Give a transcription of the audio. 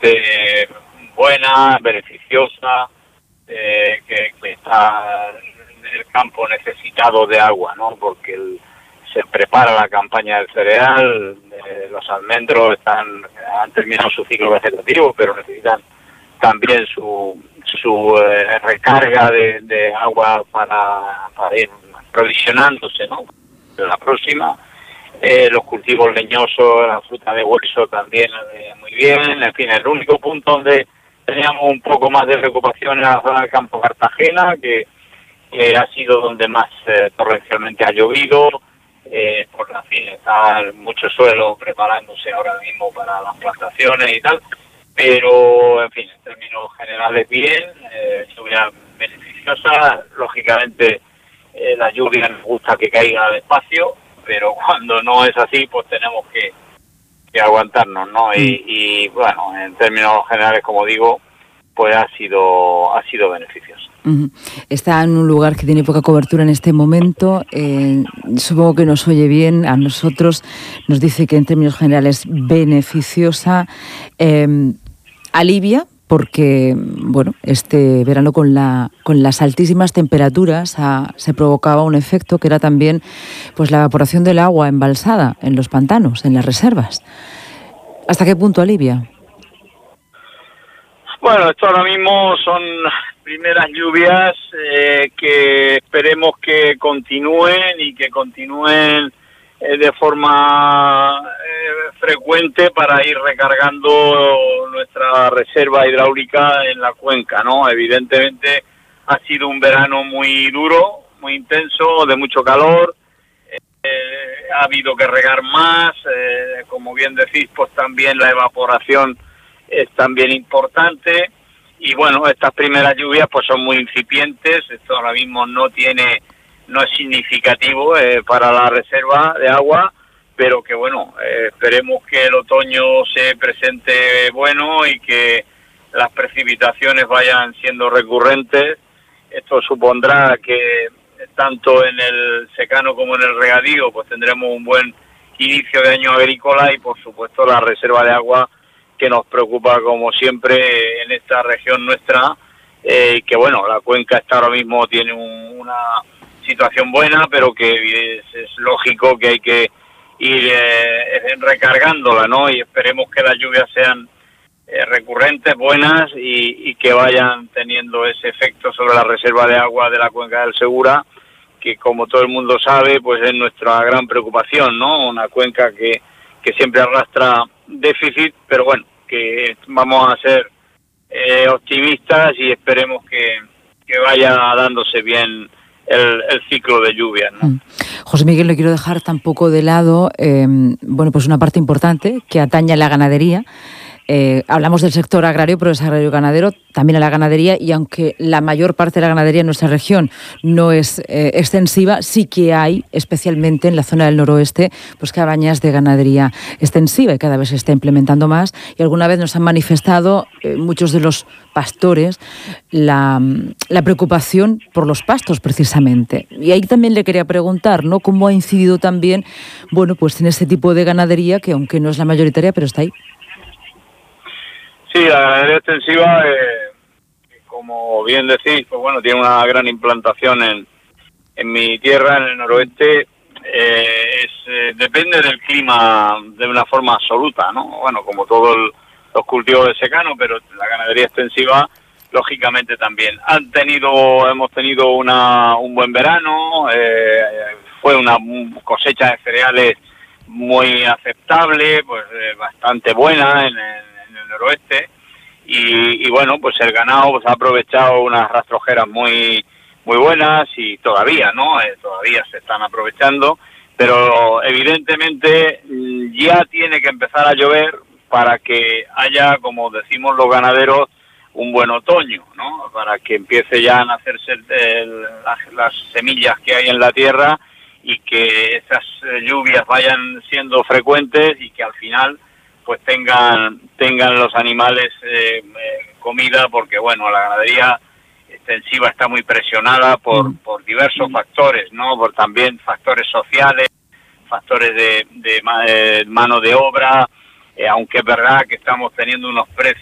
realmente buena, beneficiosa, que está el campo necesitado de agua, ¿no? Porque se prepara la campaña del cereal, los almendros han terminado su ciclo vegetativo, pero necesitan también su recarga de agua para ir provisionándose, ¿no? La próxima, los cultivos leñosos, la fruta de hueso también muy bien. En fin, el único punto donde teníamos un poco más de preocupación en la zona del campo Cartagena, que ha sido donde más torrencialmente ha llovido, porque en fin, está mucho suelo preparándose ahora mismo para las plantaciones y tal, pero en fin, en términos generales bien, lluvia beneficiosa. Lógicamente la lluvia nos gusta que caiga despacio, pero cuando no es así, pues tenemos que aguantarnos, ¿no? Y bueno, en términos generales, como digo, pues ha sido beneficioso. Está en un lugar que tiene poca cobertura en este momento. Supongo que nos oye bien. A nosotros nos dice que en términos generales beneficiosa. Alivia porque, bueno, este verano con las altísimas temperaturas se provocaba un efecto que era también pues la evaporación del agua embalsada en los pantanos, en las reservas. ¿Hasta qué punto alivia? Bueno, esto ahora mismo son primeras lluvias que esperemos que continúen y que continúen de forma frecuente para ir recargando nuestra reserva hidráulica en la cuenca, ¿no? Evidentemente ha sido un verano muy duro, muy intenso, de mucho calor. Ha habido que regar más, como bien decís, pues también la evaporación es también importante, y bueno, estas primeras lluvias pues son muy incipientes. Esto ahora mismo no es significativo para la reserva de agua, pero que bueno, esperemos que el otoño se presente bueno y que las precipitaciones vayan siendo recurrentes. Esto supondrá que tanto en el secano como en el regadío pues tendremos un buen inicio de año agrícola, y por supuesto la reserva de agua que nos preocupa como siempre en esta región nuestra, que bueno, la cuenca está ahora mismo tiene una situación buena, pero que es lógico que hay que ir recargándola, ¿no? Y esperemos que las lluvias sean recurrentes, buenas, y que vayan teniendo ese efecto sobre la reserva de agua de la cuenca del Segura, que como todo el mundo sabe, pues es nuestra gran preocupación, ¿no? Una cuenca que siempre arrastra déficit, pero bueno, que vamos a ser optimistas y esperemos que vaya dándose bien el ciclo de lluvias, ¿no? José Miguel, no quiero dejar tampoco de lado pues una parte importante que atañe a la ganadería. Hablamos del sector agrario, pero es agrario-ganadero, también a la ganadería, y aunque la mayor parte de la ganadería en nuestra región no es extensiva, sí que hay, especialmente en la zona del noroeste, pues cabañas de ganadería extensiva, y cada vez se está implementando más, y alguna vez nos han manifestado muchos de los pastores la preocupación por los pastos, precisamente. Y ahí también le quería preguntar, ¿no?, cómo ha incidido también, bueno, pues en este tipo de ganadería que, aunque no es la mayoritaria, pero está ahí. Sí, la ganadería extensiva, como bien decís, pues bueno, tiene una gran implantación en mi tierra, en el noroeste. Depende del clima de una forma absoluta, ¿no? Bueno, como todos los cultivos de secano, pero la ganadería extensiva, lógicamente también. Hemos tenido un buen verano, fue una cosecha de cereales muy aceptable, pues bastante buena en el noroeste, y bueno, pues el ganado pues ha aprovechado unas rastrojeras muy buenas, y todavía se están aprovechando, pero evidentemente ya tiene que empezar a llover para que haya, como decimos los ganaderos, un buen otoño, ¿no? Para que empiece ya a nacerse las semillas que hay en la tierra, y que esas lluvias vayan siendo frecuentes, y que al final pues tengan los animales comida, porque bueno, la ganadería extensiva está muy presionada por diversos factores, ¿no? Por también factores sociales, factores de mano de obra, aunque es verdad que estamos teniendo unos precios